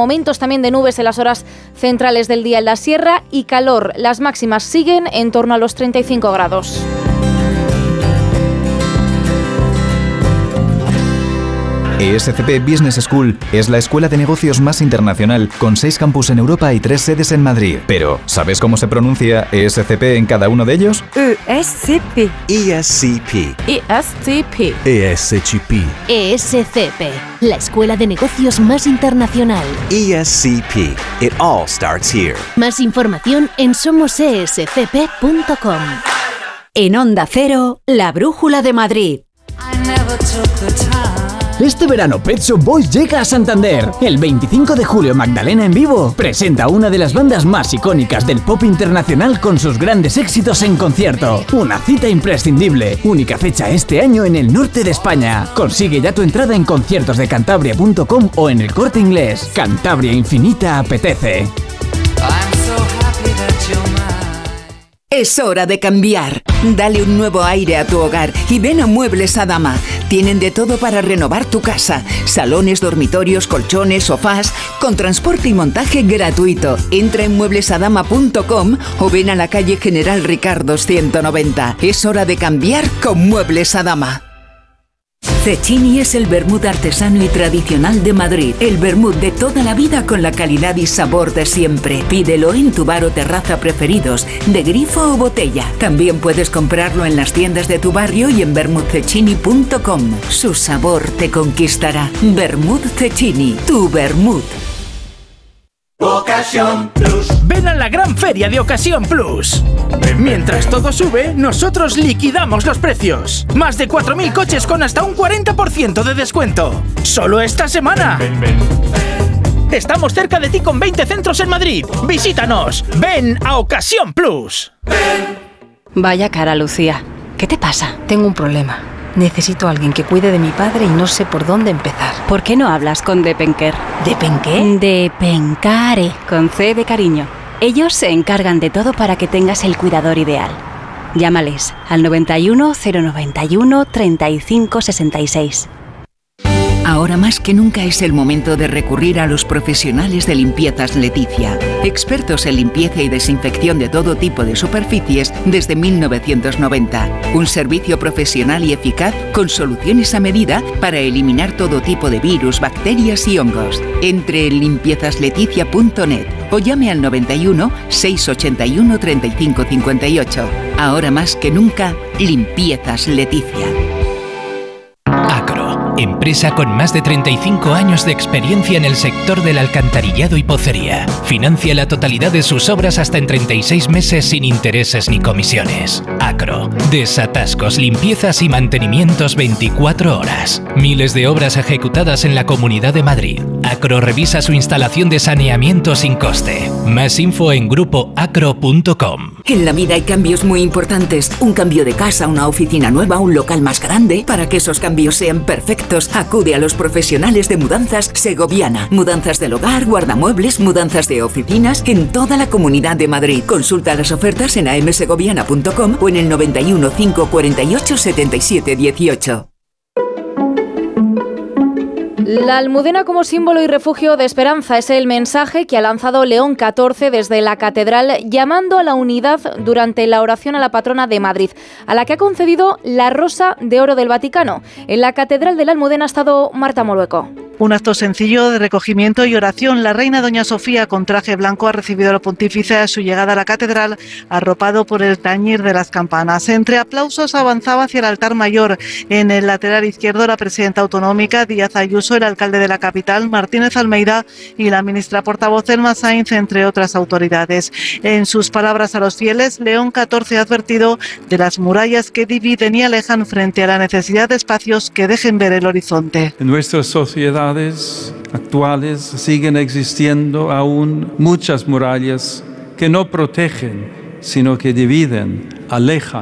momentos también de nubes en las horas centrales del día en la sierra y calor. Las máximas siguen en torno a los 35 grados. ESCP Business School es la escuela de negocios más internacional, con 6 campus en Europa y 3 sedes en Madrid. Pero, ¿sabes cómo se pronuncia ESCP en cada uno de ellos? ESCP. ESCP. ESCP. ESCP. ESCP, la escuela de negocios más internacional. ESCP. It all starts here. Más información en somosescp.com. En Onda Cero, la Brújula de Madrid. Este verano Pet Shop Boys llega a Santander. El 25 de julio Magdalena en vivo presenta una de las bandas más icónicas del pop internacional con sus grandes éxitos en concierto. Una cita imprescindible. Única fecha este año en el norte de España. Consigue ya tu entrada en conciertosdecantabria.com o en el Corte Inglés. Cantabria Infinita apetece. Es hora de cambiar. Dale un nuevo aire a tu hogar y ven a Muebles Adama. Tienen de todo para renovar tu casa. Salones, dormitorios, colchones, sofás, con transporte y montaje gratuito. Entra en mueblesadama.com o ven a la calle General Ricardos 190. Es hora de cambiar con Muebles Adama. Cecchini es el vermut artesano y tradicional de Madrid. El vermut de toda la vida con la calidad y sabor de siempre. Pídelo en tu bar o terraza preferidos, de grifo o botella. También puedes comprarlo en las tiendas de tu barrio y en vermutcecchini.com. Su sabor te conquistará. Vermut Cecchini, tu vermut. Ocasión Plus. Ven a la gran feria de Ocasión Plus. Mientras todo sube, nosotros liquidamos los precios. Más de 4.000 coches con hasta un 40% de descuento. Solo esta semana. Estamos cerca de ti con 20 centros en Madrid. Visítanos. Ven a Ocasión Plus. Vaya cara, Lucía. ¿Qué te pasa? Tengo un problema. Necesito a alguien que cuide de mi padre y no sé por dónde empezar. ¿Por qué no hablas con Depenker? ¿Depenqué? Depencare, Con C de cariño. ellos se encargan de todo para que tengas el cuidador ideal. Llámales al 91 091 35 66. Ahora más que nunca es el momento de recurrir a los profesionales de Limpiezas Leticia. Expertos en limpieza y desinfección de todo tipo de superficies desde 1990. Un servicio profesional y eficaz con soluciones a medida para eliminar todo tipo de virus, bacterias y hongos. Entre en limpiezasLeticia.net o llame al 91 681 35 58. Ahora más que nunca, Limpiezas Leticia. Empresa con más de 35 años de experiencia en el sector del alcantarillado y pocería. Financia la totalidad de sus obras hasta en 36 meses sin intereses ni comisiones. Acro. Desatascos, limpiezas y mantenimientos 24 horas. Miles de obras ejecutadas en la Comunidad de Madrid. Acro revisa su instalación de saneamiento sin coste. Más info en grupoacro.com. En la vida hay cambios muy importantes. Un cambio de casa, una oficina nueva, un local más grande. Para que esos cambios sean perfectos, acude a los profesionales de Mudanzas Segoviana. Mudanzas del hogar, guardamuebles, mudanzas de oficinas en toda la Comunidad de Madrid. Consulta las ofertas en amsegoviana.com o en el 91 548 77 18. La almudena como símbolo y refugio de esperanza es el mensaje que ha lanzado León XIV desde la catedral, llamando a la unidad durante la oración a la patrona de Madrid, a la que ha concedido la Rosa de Oro del Vaticano. En la catedral de la Almudena ha estado Marta Morueco. Un acto sencillo de recogimiento y oración. La reina doña Sofía, con traje blanco, ha recibido a la pontífice a su llegada a la catedral, arropado por el tañir de las campanas. Entre aplausos avanzaba hacia el altar mayor. En el lateral izquierdo, la presidenta autonómica, Díaz Ayuso, el alcalde de la capital, Martínez Almeida, y la ministra portavoz, Elma Sainz, entre otras autoridades. En sus palabras a los fieles, León XIV ha advertido de las murallas que dividen y alejan frente a la necesidad de espacios que dejen ver el horizonte. En nuestras sociedades actuales siguen existiendo aún muchas murallas que no protegen, sino que dividen, alejan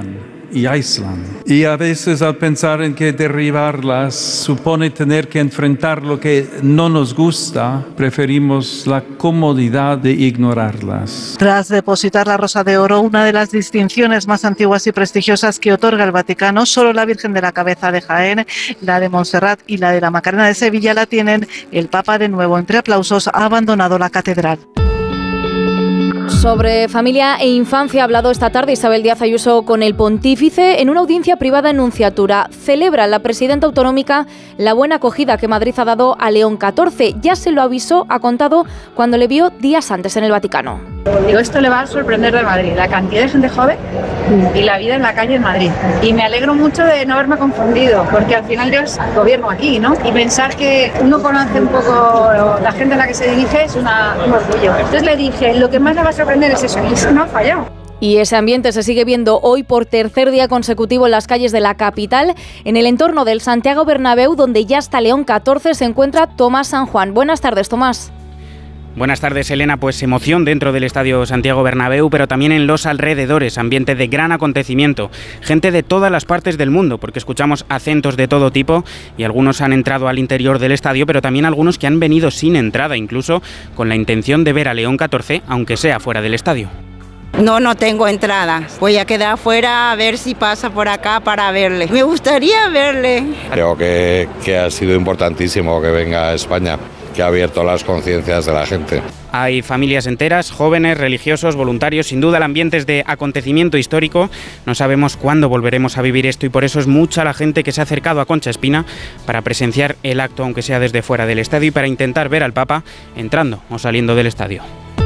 y aíslan. Y a veces al pensar en que derribarlas supone tener que enfrentar lo que no nos gusta, preferimos la comodidad de ignorarlas. Tras depositar la Rosa de Oro, una de las distinciones más antiguas y prestigiosas que otorga el Vaticano, solo la Virgen de la Cabeza de Jaén, la de Montserrat y la de la Macarena de Sevilla la tienen. El Papa, de nuevo entre aplausos, ha abandonado la catedral. Sobre familia e infancia ha hablado esta tarde Isabel Díaz Ayuso con el pontífice en una audiencia privada en Nunciatura. Celebra la presidenta autonómica la buena acogida que Madrid ha dado a León XIV. Ya se lo avisó, ha contado, cuando le vio días antes en el Vaticano. Digo, esto le va a sorprender de Madrid, la cantidad de gente joven y la vida en la calle en Madrid. Y me alegro mucho de no haberme confundido, porque al final yo gobierno aquí, ¿no? Y pensar que uno conoce un poco la gente a la que se dirige es un orgullo. Entonces le dije, lo que más le va a sorprender es eso, y eso no ha fallado. Y ese ambiente se sigue viendo hoy por tercer día consecutivo en las calles de la capital. En el entorno del Santiago Bernabéu, donde ya está León XIV, se encuentra Tomás San Juan. Buenas tardes, Tomás. Buenas tardes, Elena. Pues emoción dentro del Estadio Santiago Bernabéu, pero también en los alrededores, ambiente de gran acontecimiento. Gente de todas las partes del mundo, porque escuchamos acentos de todo tipo y algunos han entrado al interior del estadio, pero también algunos que han venido sin entrada, incluso con la intención de ver a León XIV, aunque sea fuera del estadio. No tengo entrada. Voy a quedar afuera a ver si pasa por acá para verle. Me gustaría verle. Creo que ha sido importantísimo que venga a España, que ha abierto las conciencias de la gente. Hay familias enteras, jóvenes, religiosos, voluntarios. Sin duda el ambiente es de acontecimiento histórico. No sabemos cuándo volveremos a vivir esto y por eso es mucha la gente que se ha acercado a Concha Espina para presenciar el acto, aunque sea desde fuera del estadio, y para intentar ver al Papa entrando o saliendo del estadio.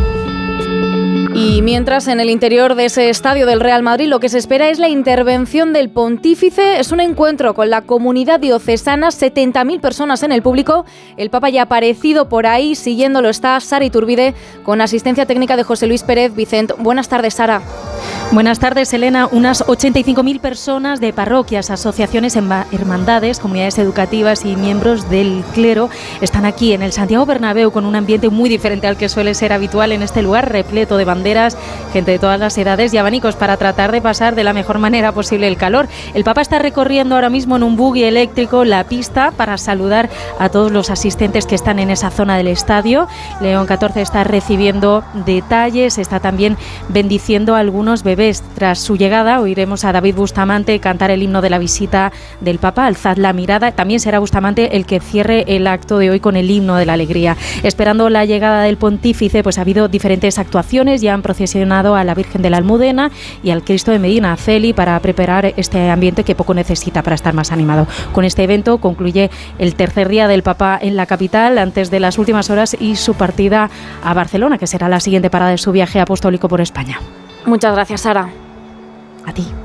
Y mientras, en el interior de ese estadio del Real Madrid, lo que se espera es la intervención del pontífice. Es un encuentro con la comunidad diocesana, 70.000 personas en el público. El Papa ya ha aparecido por ahí, siguiéndolo está Sara Iturbide, con asistencia técnica de José Luis Pérez. Vicent, buenas tardes, Sara. Buenas tardes, Elena. Unas 85.000 personas de parroquias, asociaciones, hermandades, comunidades educativas y miembros del clero están aquí en el Santiago Bernabéu con un ambiente muy diferente al que suele ser habitual en este lugar, repleto de banderas, gente de todas las edades y abanicos para tratar de pasar de la mejor manera posible el calor. El Papa está recorriendo ahora mismo en un buggy eléctrico la pista para saludar a todos los asistentes que están en esa zona del estadio. León XIV está recibiendo detalles, está también bendiciendo a algunos bebés. Tras su llegada oiremos a David Bustamante cantar el himno de la visita del Papa, Alzad la mirada. También será Bustamante el que cierre el acto de hoy con el himno de la alegría. Esperando la llegada del pontífice, pues ha habido diferentes actuaciones. Ya han procesionado a la Virgen de la Almudena y al Cristo de Medina Celi para preparar este ambiente que poco necesita para estar más animado. Con este evento concluye el tercer día del Papa en la capital antes de las últimas horas y su partida a Barcelona, que será la siguiente parada de su viaje apostólico por España. Muchas gracias, Sara. A ti.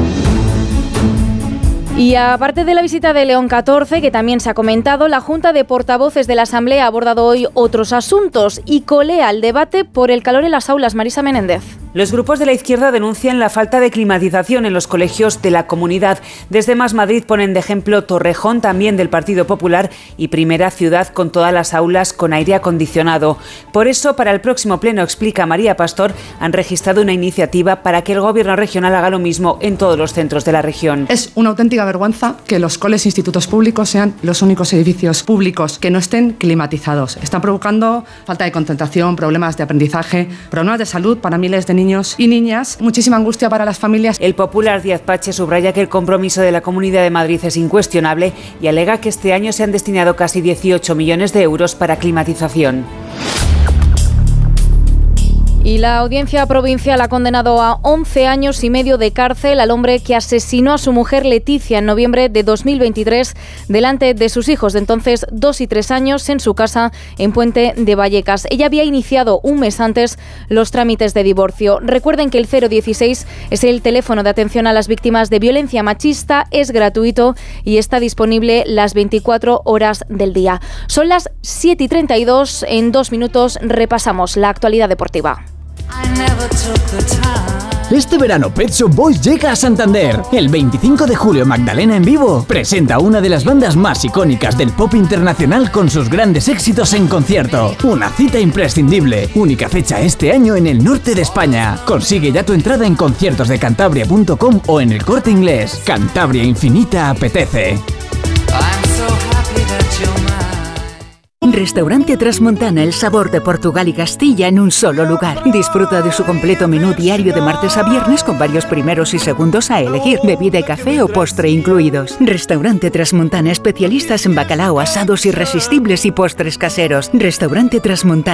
Y aparte de la visita de León XIV, que también se ha comentado, la Junta de Portavoces de la Asamblea ha abordado hoy otros asuntos y colea el debate por el calor en las aulas. Marisa Menéndez. Los grupos de la izquierda denuncian la falta de climatización en los colegios de la comunidad. Desde Más Madrid ponen de ejemplo Torrejón, también del Partido Popular, y primera ciudad con todas las aulas con aire acondicionado. Por eso, para el próximo pleno, explica María Pastor, han registrado una iniciativa para que el Gobierno regional haga lo mismo en todos los centros de la región. Es una auténtica vergüenza que los coles e institutos públicos sean los únicos edificios públicos que no estén climatizados. Están provocando falta de concentración, problemas de aprendizaje, problemas de salud para miles de niños y niñas, muchísima angustia para las familias. El popular Díaz Pache subraya que el compromiso de la Comunidad de Madrid es incuestionable y alega que este año se han destinado casi 18 millones de euros para climatización. Y la Audiencia Provincial ha condenado a 11 años y medio de cárcel al hombre que asesinó a su mujer Leticia en noviembre de 2023 delante de sus hijos, de entonces 2 y 3 años, en su casa en Puente de Vallecas. Ella había iniciado un mes antes los trámites de divorcio. Recuerden que el 016 es el teléfono de atención a las víctimas de violencia machista, es gratuito y está disponible las 24 horas del día. Son las 7:32, en 2 minutos repasamos la actualidad deportiva. Este verano Pet Shop Boys llega a Santander. El 25 de julio Magdalena en Vivo presenta una de las bandas más icónicas del pop internacional con sus grandes éxitos en concierto. Una cita imprescindible. Única fecha este año en el norte de España. Consigue ya tu entrada en conciertosdecantabria.com o en El Corte Inglés. Cantabria Infinita apetece. Restaurante Trasmontana, el sabor de Portugal y Castilla en un solo lugar. Disfruta de su completo menú diario de martes a viernes con varios primeros y segundos a elegir, bebida y café o postre incluidos. Restaurante Trasmontana, especialistas en bacalao, asados irresistibles y postres caseros. Restaurante Trasmontana.